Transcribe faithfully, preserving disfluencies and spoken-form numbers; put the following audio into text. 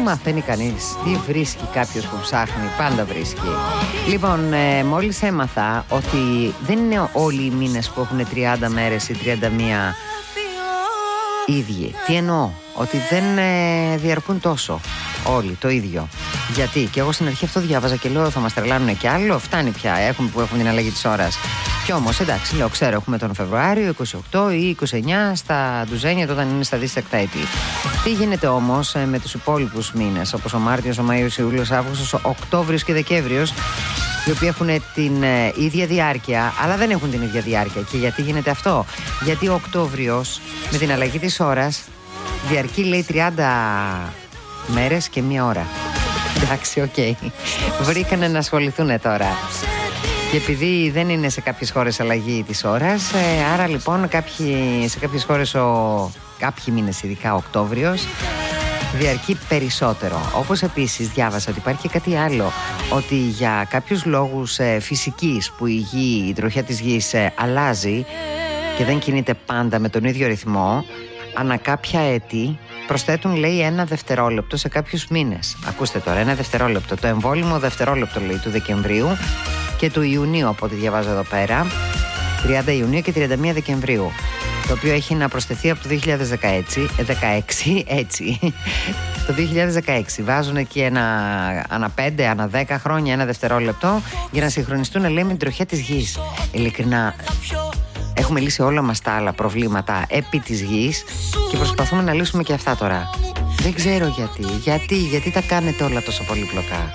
μαθαίνει κανείς. Τι βρίσκει κάποιος που ψάχνει, πάντα βρίσκει. Λοιπόν, ε, μόλις έμαθα ότι δεν είναι όλοι οι μήνες που έχουν τριάντα μέρες ή τριάντα μία ίδιοι. Τι εννοώ? Ότι δεν ε, διαρκούν τόσο όλοι το ίδιο. Γιατί? Και εγώ στην αρχή αυτό διάβαζα και λέω θα μας τρελάνουν και άλλο. Φτάνει πια, έχουμε που έχουν την αλλαγή της ώρας. Κι όμως εντάξει, λέω, ξέρω, έχουμε τον Φεβρουάριο είκοσι οκτώ ή είκοσι εννιά στα ντουζένια όταν είναι στα δίσεκτα έτη. Τι γίνεται όμως ε, με τους υπόλοιπους μήνες, όπως ο Μάρτιος, ο Μάιος, ο Ιούλιος, ο Αύγουστος, ο Οκτώβριος και Δεκέμβριος, οι οποίοι έχουν την ε, ίδια διάρκεια, αλλά δεν έχουν την ίδια διάρκεια. Και γιατί γίνεται αυτό? Γιατί ο Οκτώβριος με την αλλαγή της ώρας διαρκεί, λέει, τριάντα μέρες και μία ώρα. Εντάξει, οκ. Okay. Βρήκανε να ασχοληθούν τώρα. Και επειδή δεν είναι σε κάποιες χώρες αλλαγή της ώρας, ε, άρα λοιπόν κάποιοι, σε κάποιες χώρες, ο, κάποιοι μήνες ειδικά ο Οκτώβριος διαρκεί περισσότερο. Όπως επίσης διάβασα ότι υπάρχει και κάτι άλλο, ότι για κάποιους λόγους ε, φυσικής που η γη, η τροχιά της γης ε, αλλάζει και δεν κινείται πάντα με τον ίδιο ρυθμό, ανά κάποια έτη προσθέτουν, λέει, ένα δευτερόλεπτο σε κάποιους μήνες. Ακούστε τώρα, ένα δευτερόλεπτο. Το εμβόλυμο δευτερόλεπτο, λέει, του Δεκεμβρίου και του Ιουνίου, από ό,τι διαβάζω εδώ πέρα, τριάντα Ιουνίου και τριάντα μία Δεκεμβρίου, το οποίο έχει να προσθεθεί από το δύο χιλιάδες δεκαέξι, έτσι. Το δύο χιλιάδες δεκαέξι βάζουν εκεί ένα, ανά πέντε, ανά δέκα χρόνια ένα δευτερόλεπτο για να συγχρονιστούν, λέει, με την τροχιά της γης. Ειλικρινά, έχουμε λύσει όλα μας τα άλλα προβλήματα επί της γης και προσπαθούμε να λύσουμε και αυτά τώρα. Δεν ξέρω γιατί, γιατί, γιατί τα κάνετε όλα τόσο πολύπλοκα.